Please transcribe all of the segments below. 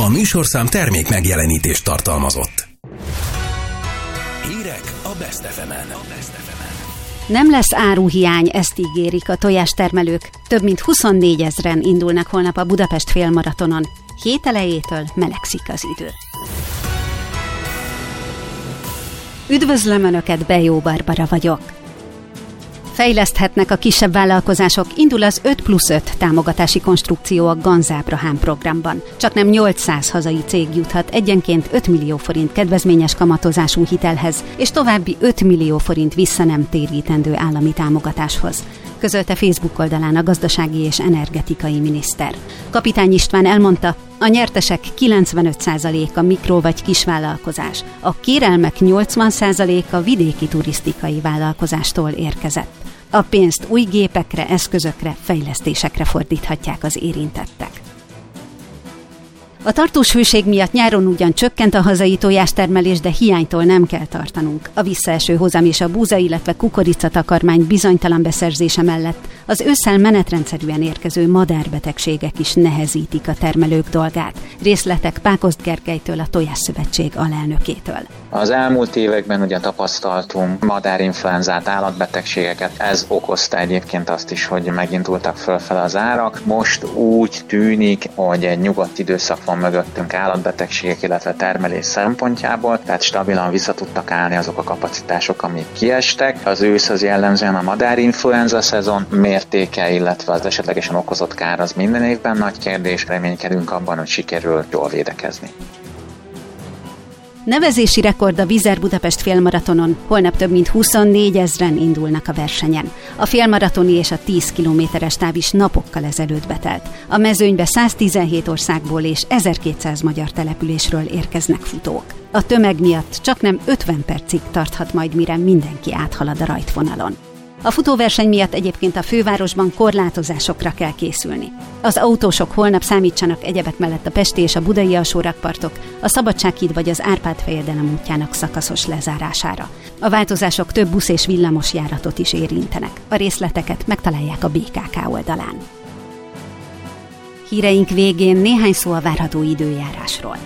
A műsorszám termék megjelenítést tartalmazott. Hírek a Best FM-en. Nem lesz áruhiány, ezt ígérik a tojástermelők. Több mint 24 000-en indulnak holnap a Budapest félmaratonon. Hét elejétől melegszik az idő. Üdvözlöm Önöket, Bejó Barbara vagyok. Fejleszthetnek a kisebb vállalkozások, indul az 5+5 támogatási konstrukció a Ganz Ábrahám programban. Csaknem 800 hazai cég juthat egyenként 5 millió forint kedvezményes kamatozású hitelhez, és további 5 millió forint vissza nem térítendő állami támogatáshoz, közölte Facebook oldalán a gazdasági és energetikai miniszter. Kapitány István elmondta, a nyertesek 95%-a mikro- vagy kisvállalkozás, a kérelmek 80%-a vidéki turisztikai vállalkozástól érkezett. A pénzt új gépekre, eszközökre, fejlesztésekre fordíthatják az érintettek. A tartós hőség miatt nyáron ugyan csökkent a hazai tojástermelés, de hiánytól nem kell tartanunk. A visszaeső hozam és a búza, illetve kukoricatakarmány bizonytalan beszerzése mellett az ősszel menetrendszerűen érkező madárbetegségek is nehezítik a termelők dolgát. Részletek Pákozd Gergelytől, a Tojásszövetség alelnökétől. Az elmúlt években ugye tapasztaltunk madárinfluenzát, állatbetegségeket. Ez okozta egyébként azt is, hogy megindultak fölfele az árak. Most úgy tűnik, hogy egy nyugodt időszak van mögöttünk állatbetegségek, illetve termelés szempontjából, tehát stabilan vissza tudtak állni azok a kapacitások, amik kiestek. Az ősz az jellemzően a madárinfluenza szezon mértéke, illetve az esetlegesen okozott kár az minden évben nagy kérdés. Reménykedünk abban, hogy sikerül jól védekezni. Nevezési rekord a Vizer Budapest félmaratonon, holnap több mint 24 000-en indulnak a versenyen. A félmaratoni és a 10 kilométeres táv is napokkal ezelőtt betelt. A mezőnybe 117 országból és 1200 magyar településről érkeznek futók. A tömeg miatt csaknem 50 percig tarthat majd, mire mindenki áthalad a rajtvonalon. A futóverseny miatt egyébként a fővárosban korlátozásokra kell készülni. Az autósok holnap számítsanak egyebek mellett a pesti és a budai alsórakpartok, a Szabadsághíd vagy az Árpád-fejedelem útjának szakaszos lezárására. A változások több busz és villamos járatot is érintenek. A részleteket megtalálják a BKK oldalán. Híreink végén néhány szó a várható időjárásról.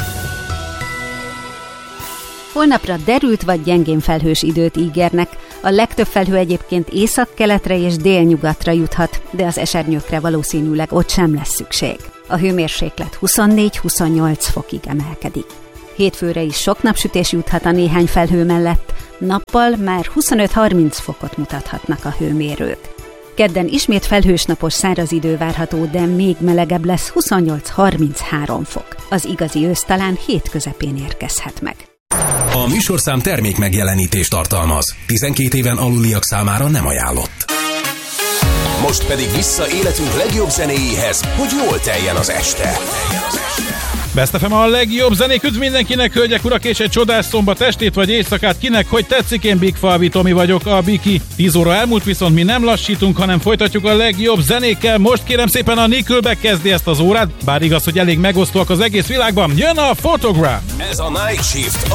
Holnapra derült vagy gyengén felhős időt ígérnek, a legtöbb felhő egyébként északkeletre és délnyugatra juthat, de az esernyőkre valószínűleg ott sem lesz szükség. A hőmérséklet 24-28 fokig emelkedik. Hétfőre is sok napsütés juthat a néhány felhő mellett, nappal már 25-30 fokot mutathatnak a hőmérők. Kedden ismét felhős napos száraz idő várható, de még melegebb lesz, 28-33 fok. Az igazi ősz talán hét közepén érkezhet meg. A műsorszám termék megjelenítést tartalmaz. 12 éven aluliak számára nem ajánlott. Most pedig vissza életünk legjobb zenéjéhez, hogy jól teljen az este. Best FM a legjobb zenék, üdv mindenkinek, hölgyek, urak, és egy csodás szombat estét vagy éjszakát, kinek hogy tetszik, én Big Falvi Tomi vagyok, a Biki. 10 óra elmúlt, viszont mi nem lassítunk, hanem folytatjuk a legjobb zenékkel. Most kérem szépen a Nickelback kezdi ezt az órát, bár igaz, hogy elég megosztóak az egész világban, jön a Photograph! Ez a Night Shift.